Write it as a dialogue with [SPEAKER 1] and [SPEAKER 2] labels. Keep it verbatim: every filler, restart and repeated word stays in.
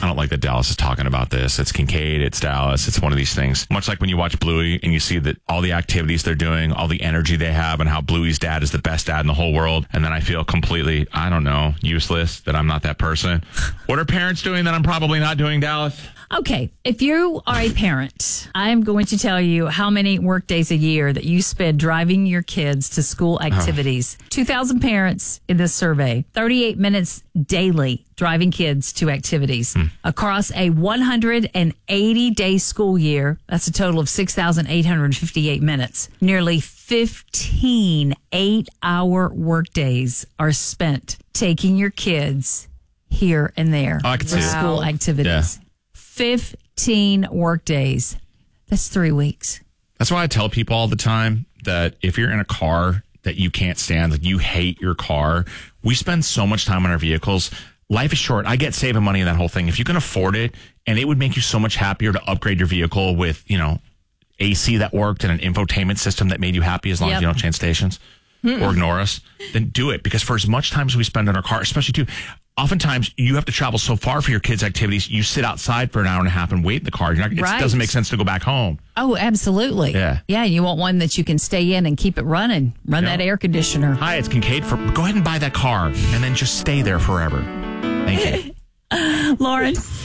[SPEAKER 1] don't like that Dallas is talking about this. It's Kincaid, it's Dallas, it's one of these things. Much like when you watch Bluey and you see that all the activities they're doing, all the energy they have, and how Bluey's dad is the best dad in the whole world. And then I feel completely, I don't know, useless, that I'm not that person. What are parents doing that I'm probably not doing, Dallas?
[SPEAKER 2] Okay, if you are a parent, I'm going to tell you how many work days a year that you spend driving your kids to school activities. Oh. two thousand parents in this survey, thirty-eight minutes daily driving kids to activities. Hmm. Across a one hundred eighty day school year, that's a total of six thousand eight hundred fifty-eight minutes. Nearly fifteen eight-hour work days are spent taking your kids here and there
[SPEAKER 1] oh, I can
[SPEAKER 2] for
[SPEAKER 1] see
[SPEAKER 2] school
[SPEAKER 1] it.
[SPEAKER 2] activities.
[SPEAKER 1] Yeah.
[SPEAKER 2] fifteen work days. That's three weeks.
[SPEAKER 1] That's why I tell people all the time that if you're in a car that you can't stand, like you hate your car, we spend so much time on our vehicles. Life is short. I get saving money in that whole thing. If you can afford it, and it would make you so much happier to upgrade your vehicle with, you know, A C that worked and an infotainment system that made you happy as long
[SPEAKER 2] Yep.
[SPEAKER 1] as you don't change stations Mm-mm. or ignore us, then do it. Because for as much time as we spend in our car, especially too, oftentimes you have to travel so far for your kids' activities. You sit outside for an hour and a half and wait in the car. You're not,
[SPEAKER 2] Right.
[SPEAKER 1] It doesn't make sense to go back home.
[SPEAKER 2] Oh, absolutely.
[SPEAKER 1] Yeah.
[SPEAKER 2] Yeah, you want one that you can stay in and keep it running. Run
[SPEAKER 1] Yeah.
[SPEAKER 2] that air conditioner.
[SPEAKER 1] Hi, it's Kincaid. For, go ahead and buy that car and then just stay there forever. Thank you.
[SPEAKER 2] Lauren.